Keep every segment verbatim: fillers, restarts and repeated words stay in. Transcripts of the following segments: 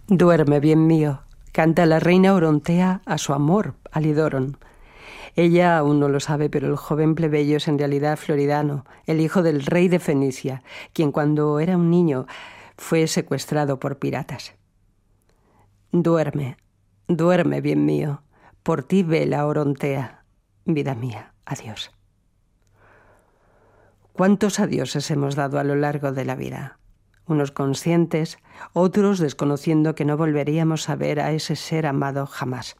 Duerme, bien mío, canta la reina Orontea a su amor, Alidoron. Ella aún no lo sabe, pero el joven plebeyo es en realidad Floridano, el hijo del rey de Fenicia, quien cuando era un niño fue secuestrado por piratas. Duerme, duerme, bien mío, por ti vela Orontea, vida mía, adiós. ¿Cuántos adioses hemos dado a lo largo de la vida? Unos conscientes, otros desconociendo que no volveríamos a ver a ese ser amado jamás.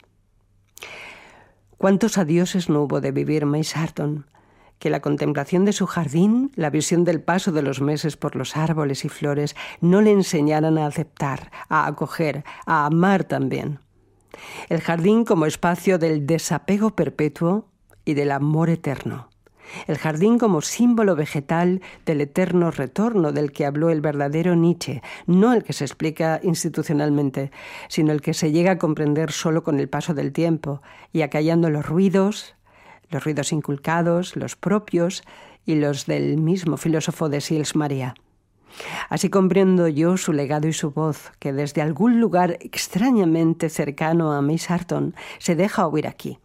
¿Cuántos adioses no hubo de vivir May Sarton? Que la contemplación de su jardín, la visión del paso de los meses por los árboles y flores, no le enseñaran a aceptar, a acoger, a amar también. El jardín como espacio del desapego perpetuo y del amor eterno. El jardín como símbolo vegetal del eterno retorno del que habló el verdadero Nietzsche, no el que se explica institucionalmente, sino el que se llega a comprender solo con el paso del tiempo y acallando los ruidos, los ruidos inculcados, los propios y los del mismo filósofo de Sils Maria. Así comprendo yo su legado y su voz, que desde algún lugar extrañamente cercano a May Sarton se deja oír aquí.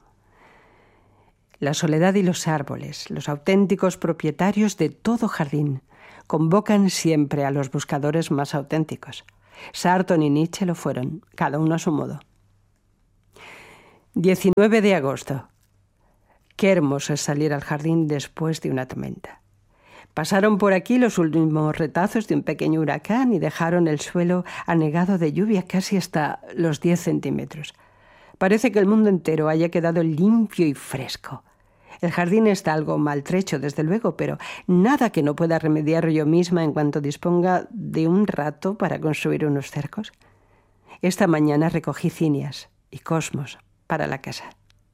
La soledad y los árboles, los auténticos propietarios de todo jardín, convocan siempre a los buscadores más auténticos. Sarton y Nietzsche lo fueron, cada uno a su modo. diecinueve de agosto. Qué hermoso es salir al jardín después de una tormenta. Pasaron por aquí los últimos retazos de un pequeño huracán y dejaron el suelo anegado de lluvia casi hasta los diez centímetros. Parece que el mundo entero haya quedado limpio y fresco. El jardín está algo maltrecho, desde luego, pero nada que no pueda remediar yo misma en cuanto disponga de un rato para construir unos cercos. Esta mañana recogí cinias y cosmos para la casa.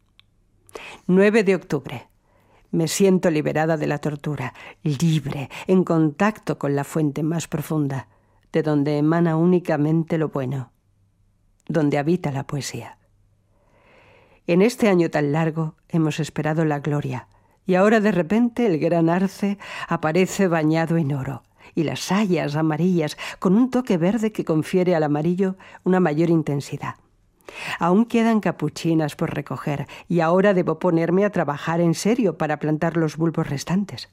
nueve de octubre. Me siento liberada de la tortura, libre, en contacto con la fuente más profunda, de donde emana únicamente lo bueno, donde habita la poesía. En este año tan largo hemos esperado la gloria, y ahora de repente el gran arce aparece bañado en oro, y las hayas amarillas con un toque verde que confiere al amarillo una mayor intensidad. Aún quedan capuchinas por recoger, y ahora debo ponerme a trabajar en serio para plantar los bulbos restantes.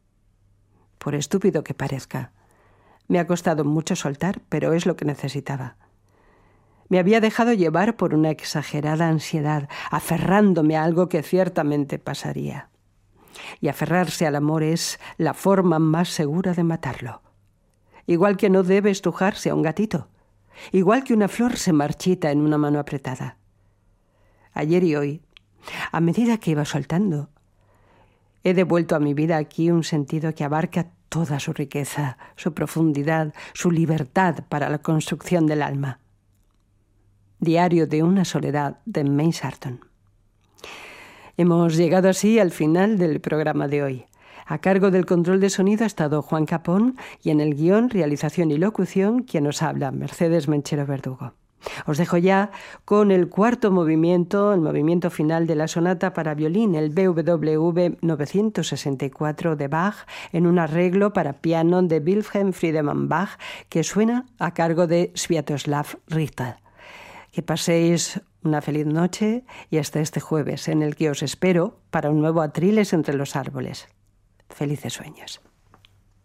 Por estúpido que parezca, me ha costado mucho soltar, pero es lo que necesitaba. Me había dejado llevar por una exagerada ansiedad, aferrándome a algo que ciertamente pasaría. Y aferrarse al amor es la forma más segura de matarlo. Igual que no debe estrujarse a un gatito. Igual que una flor se marchita en una mano apretada. Ayer y hoy, a medida que iba soltando, he devuelto a mi vida aquí un sentido que abarca toda su riqueza, su profundidad, su libertad para la construcción del alma. Diario de una soledad de May Sarton. Hemos llegado así al final del programa de hoy. A cargo del control de sonido ha estado Juan Capón y en el guión, realización y locución, quien nos habla, Mercedes Menchero Verdugo. Os dejo ya con el cuarto movimiento, el movimiento final de la sonata para violín, el B W V novecientos sesenta y cuatro de Bach, en un arreglo para piano de Wilhelm Friedemann Bach, que suena a cargo de Sviatoslav Richter. Que paséis una feliz noche y hasta este jueves, en el que os espero para un nuevo Atriles entre los árboles. Felices sueños.